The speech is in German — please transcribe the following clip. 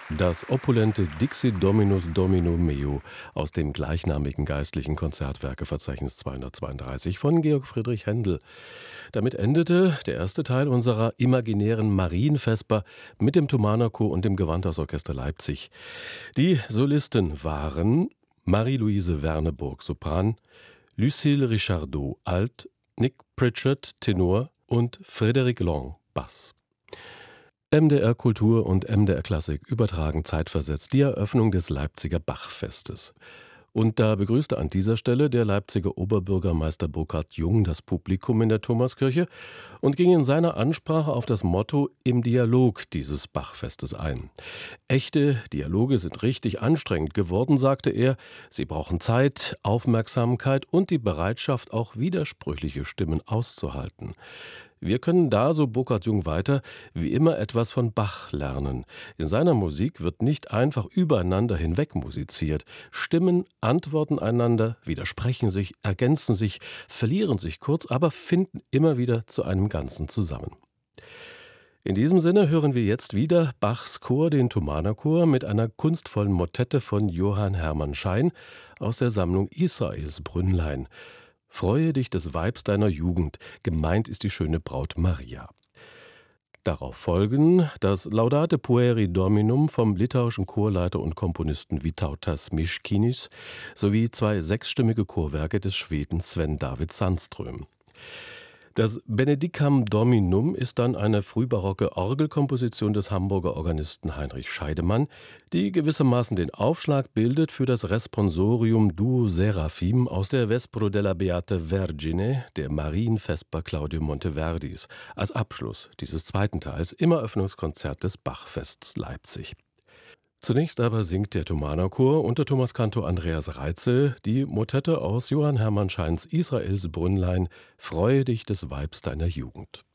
Das opulente Dixit Dominus Domino Meo aus dem gleichnamigen geistlichen Konzertwerkeverzeichnis 232 von Georg Friedrich Händel. Damit endete der erste Teil unserer imaginären Marienvesper mit dem Thomanerchor und dem Gewandhausorchester Leipzig. Die Solisten waren Marie-Louise Werneburg, Sopran, Lucille Richardot, Alt, Nick Pritchard, Tenor und Frédéric Long, Bass. MDR Kultur und MDR Klassik übertragen zeitversetzt die Eröffnung des Leipziger Bachfestes. Und da begrüßte an dieser Stelle der Leipziger Oberbürgermeister Burkhard Jung das Publikum in der Thomaskirche und ging in seiner Ansprache auf das Motto „Im Dialog“ dieses Bachfestes ein. Echte Dialoge sind richtig anstrengend geworden, sagte er. Sie brauchen Zeit, Aufmerksamkeit und die Bereitschaft, auch widersprüchliche Stimmen auszuhalten. Wir können da, so Burkhard Jung weiter, wie immer etwas von Bach lernen. In seiner Musik wird nicht einfach übereinander hinweg musiziert. Stimmen antworten einander, widersprechen sich, ergänzen sich, verlieren sich kurz, aber finden immer wieder zu einem Ganzen zusammen. In diesem Sinne hören wir jetzt wieder Bachs Chor, den Thomanerchor, mit einer kunstvollen Motette von Johann Hermann Schein aus der Sammlung Israels Brünnlein. Freue dich des Weibs deiner Jugend, gemeint ist die schöne Braut Maria. Darauf folgen das Laudate Pueri Dominum vom litauischen Chorleiter und Komponisten Vytautas Miškinis sowie zwei sechsstimmige Chorwerke des Schweden Sven David Sandström. Das Benedicam Dominum ist dann eine frühbarocke Orgelkomposition des Hamburger Organisten Heinrich Scheidemann, die gewissermaßen den Aufschlag bildet für das Responsorium Duo Seraphim aus der Vespro della Beata Vergine der Marienvesper Claudio Monteverdis als Abschluss dieses zweiten Teils im Eröffnungskonzert des Bachfests Leipzig. Zunächst aber singt der Thomanerchor unter Thomaskantor Andreas Reitze die Motette aus Johann Hermann Scheins Israels Brünnlein „Freue dich des Weibs deiner Jugend“.